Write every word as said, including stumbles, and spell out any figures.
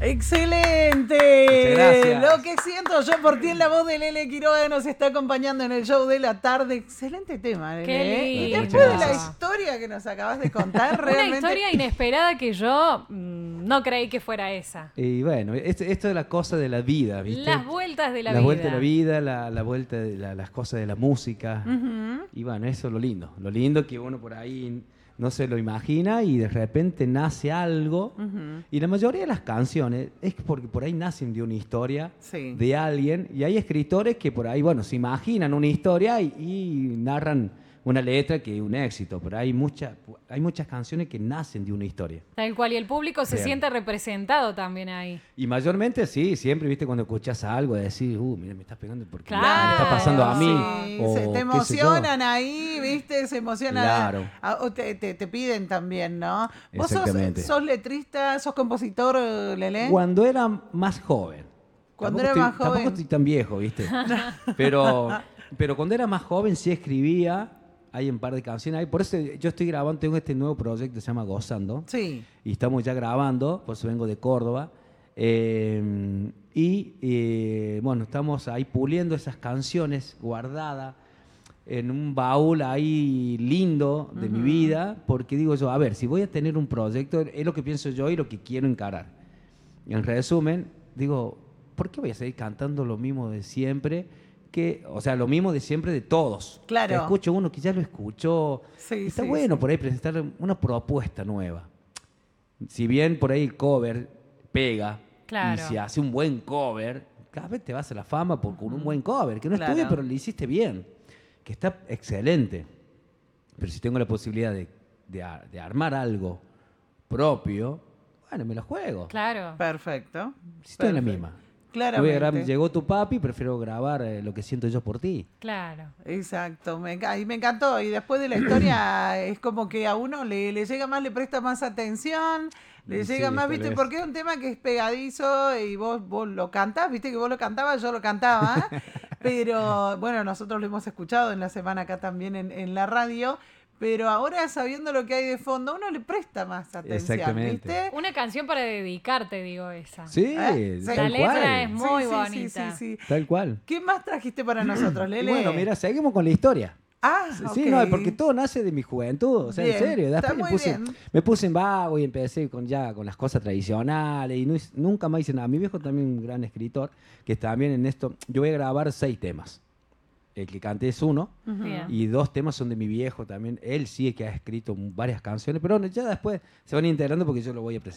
¡Excelente! Gracias. Lo que siento yo por ti en la voz de Lele Quiroga nos está acompañando en el show de la tarde. Excelente tema, Lele. Qué Y lindo. después de la historia que nos acabas de contar, realmente... Una historia inesperada que yo mmm, no creí que fuera esa. Y bueno, esto, esto es la cosa de la vida, ¿viste? Las vueltas de la la vida. vuelta de la vida, la, la vuelta de la- las cosas de la música. Ujú. Y bueno, eso es lo lindo. Lo lindo que uno por ahí no se lo imagina y de repente nace algo. Ujú. Y la mayoría de las canciones es porque por ahí nacen de una historia Sí. de alguien. Y hay escritores que por ahí, bueno, se imaginan una historia y, y narran una letra que es un éxito. Pero hay, mucha, hay muchas canciones que nacen de una historia. Tal cual, y el público se Real. siente representado también ahí. Y mayormente sí, siempre, viste, cuando escuchas algo, decís, uh, mira, me estás pegando porque Claro. me está pasando a mí. Sí, o se- te qué sé yo. emocionan ahí, ¿viste? Se emocionan. Claro. a- o te, te- te piden también, ¿no? ¿Vos sos, Exactamente. sos letrista, sos compositor, Lele? Cuando era más joven. Cuando Tampoco era estoy- más joven. Tampoco estoy tan viejo, ¿viste? Pero, pero cuando era más joven sí escribía. Hay un par de canciones ahí. Por eso yo estoy grabando, tengo este nuevo proyecto que se llama Gozando. Sí. Y estamos ya grabando, por eso vengo de Córdoba. Eh, y eh, bueno, estamos ahí puliendo esas canciones guardadas en un baúl ahí lindo de mi vida, porque digo yo, a ver, si voy a tener un proyecto, es lo que pienso yo y lo que quiero encarar. Y en resumen, digo, ¿por qué voy a seguir cantando lo mismo de siempre? Que, o sea, lo mismo de siempre de todos. Claro. Escucho uno que ya lo escuchó. Sí, Está sí, bueno sí. por ahí presentar una propuesta nueva. Si bien por ahí el cover pega Claro. y si hace un buen cover, cada vez te vas a la fama por con un buen cover, que no Claro. es tuyo, pero lo hiciste bien, que está excelente. Pero si tengo la posibilidad de, de, ar- de armar algo propio, bueno, me la juego. Claro. Perfecto. Si estoy en la Perfecto. misma. Claramente. Voy a grabar, llegó tu papi, prefiero grabar eh, lo que siento yo por ti. Claro. Exacto, me, enca- y me encantó. Y después de la historia es como que a uno le, le llega más, le presta más atención, le Sí, llega más, tal ¿viste? vez. Porque es un tema que es pegadizo y vos, vos lo cantás, ¿viste? Que vos lo cantabas, yo lo cantaba. Pero bueno, nosotros lo hemos escuchado en la semana acá también en, en la radio. Pero ahora sabiendo lo que hay de fondo, uno le presta más atención, Exactamente. ¿viste? Una canción para dedicarte, digo esa. Sí, ¿Eh? Sí. tal La letra cual. es muy Sí, sí, sí, bonita. sí, sí. Tal cual. ¿Qué más trajiste para nosotros, Y Lele? bueno, mira, seguimos con la historia. Ah, Sí, ok. no, porque todo nace de mi juventud, o sea, Bien, en serio. está Después me muy puse, bien. me puse en vago y empecé con ya con las cosas tradicionales y no hice- nunca más hice nada. Mi viejo también un gran escritor, que también en esto, yo voy a grabar seis temas. El que canté es uno, Bien. y dos temas son de mi viejo también. Él sí es que ha escrito varias canciones, pero ya después se van integrando porque yo lo voy a presentar.